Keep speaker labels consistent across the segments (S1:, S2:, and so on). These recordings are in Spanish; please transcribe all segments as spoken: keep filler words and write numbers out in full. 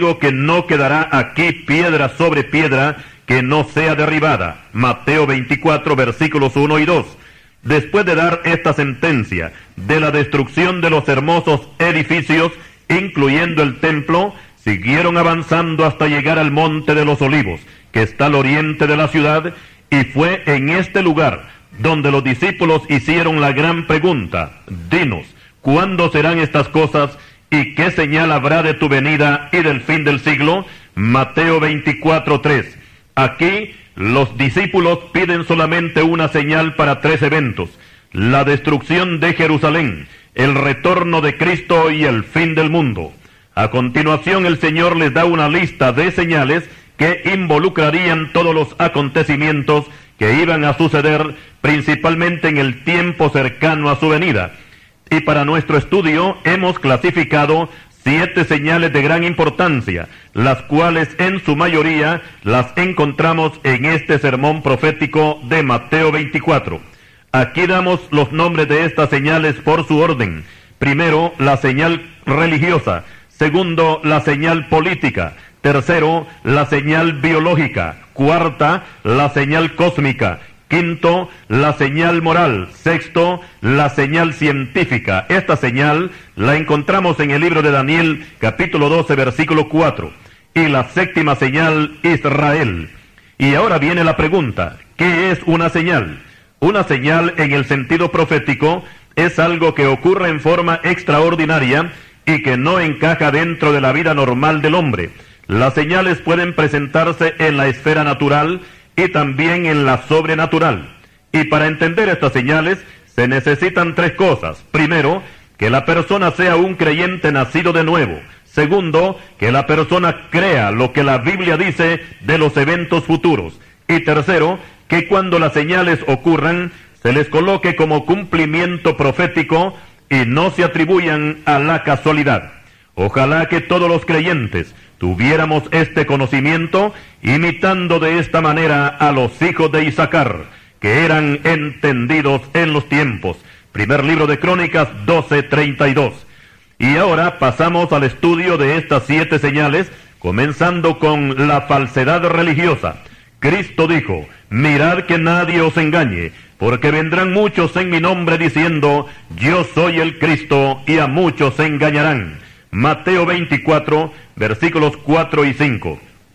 S1: digo que no quedará aquí piedra sobre piedra que no sea derribada. Mateo veinticuatro, versículos uno y dos. Después de dar esta sentencia de la destrucción de los hermosos edificios, incluyendo el templo, siguieron avanzando hasta llegar al Monte de los Olivos, que está al oriente de la ciudad, y fue en este lugar donde los discípulos hicieron la gran pregunta: dinos, ¿cuándo serán estas cosas y qué señal habrá de tu venida y del fin del siglo? Mateo veinticuatro, tres. Aquí los discípulos piden solamente una señal para tres eventos: la destrucción de Jerusalén, el retorno de Cristo y el fin del mundo. A continuación, el Señor les da una lista de señales que involucrarían todos los acontecimientos que iban a suceder, principalmente en el tiempo cercano a su venida. Y para nuestro estudio hemos clasificado siete señales de gran importancia, las cuales en su mayoría las encontramos en este sermón profético de Mateo veinticuatro. Aquí damos los nombres de estas señales por su orden. Primero, la señal religiosa. Segundo, la señal política. Tercero, la señal biológica. Cuarta, la señal cósmica. Quinto, la señal moral. Sexto, la señal científica. Esta señal la encontramos en el libro de Daniel, capítulo doce, versículo cuatro. Y la séptima señal, Israel. Y ahora viene la pregunta: ¿qué es una señal? Una señal, en el sentido profético, es algo que ocurre en forma extraordinaria y que no encaja dentro de la vida normal del hombre. Las señales pueden presentarse en la esfera natural y también en la sobrenatural. Y para entender estas señales se necesitan tres cosas. Primero, que la persona sea un creyente nacido de nuevo. Segundo, que la persona crea lo que la Biblia dice de los eventos futuros. Y tercero, que cuando las señales ocurran, se les coloque como cumplimiento profético y no se atribuyan a la casualidad. Ojalá que todos los creyentes tuviéramos este conocimiento, imitando de esta manera a los hijos de Isaacar, que eran entendidos en los tiempos. Primer libro de Crónicas doce, treinta y dos. Y ahora pasamos al estudio de estas siete señales, comenzando con la falsedad religiosa. Cristo dijo: mirad que nadie os engañe, porque vendrán muchos en mi nombre diciendo: yo soy el Cristo, y a muchos se engañarán. Mateo veinticuatro, versículos cuatro y cinco.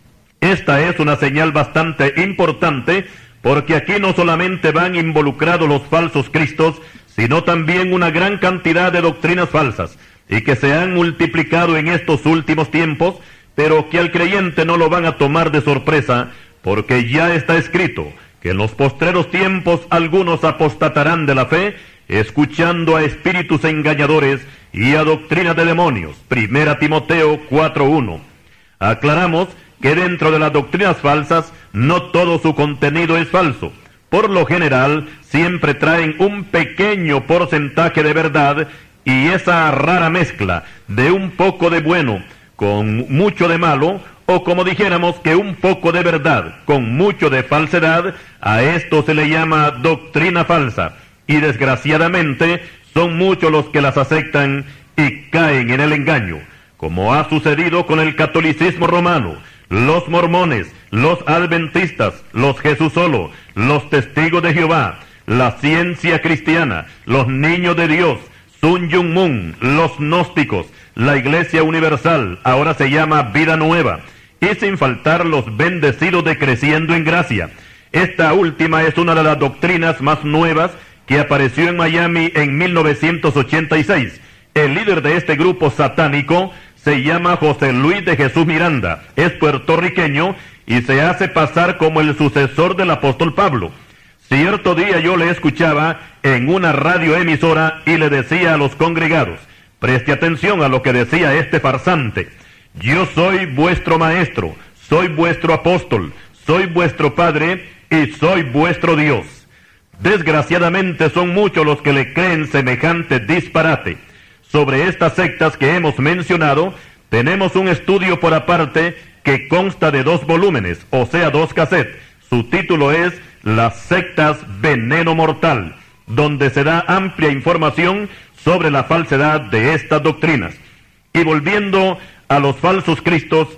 S1: Esta es una señal bastante importante, porque aquí no solamente van involucrados los falsos cristos, sino también una gran cantidad de doctrinas falsas, y que se han multiplicado en estos últimos tiempos, pero que al creyente no lo van a tomar de sorpresa, porque ya está escrito que en los postreros tiempos algunos apostatarán de la fe, escuchando a espíritus engañadores y a doctrina de demonios. Primera Timoteo cuatro, uno. Aclaramos que dentro de las doctrinas falsas no todo su contenido es falso. Por lo general siempre traen un pequeño porcentaje de verdad, y esa rara mezcla de un poco de bueno con mucho de malo, o como dijéramos que un poco de verdad con mucho de falsedad, a esto se le llama doctrina falsa. Y desgraciadamente son muchos los que las aceptan y caen en el engaño, como ha sucedido con el catolicismo romano, los mormones, los adventistas, los Jesús solo, los testigos de Jehová, la ciencia cristiana, los niños de Dios, Sun Myung Moon, los gnósticos, la Iglesia Universal, ahora se llama Vida Nueva, y sin faltar los bendecidos de Creciendo en Gracia. Esta última es una de las doctrinas más nuevas que apareció en Miami en mil novecientos ochenta y seis. El líder de este grupo satánico se llama José Luis de Jesús Miranda, es puertorriqueño y se hace pasar como el sucesor del apóstol Pablo. Cierto día yo le escuchaba en una radioemisora y le decía a los congregados: preste atención a lo que decía este farsante. Yo soy vuestro maestro, soy vuestro apóstol, soy vuestro padre y soy vuestro Dios. Desgraciadamente son muchos los que le creen semejante disparate. Sobre estas sectas que hemos mencionado, tenemos un estudio por aparte que consta de dos volúmenes, o sea, dos cassettes. Su título es Las sectas veneno mortal, donde se da amplia información sobre la falsedad de estas doctrinas. Y volviendo a los falsos cristos,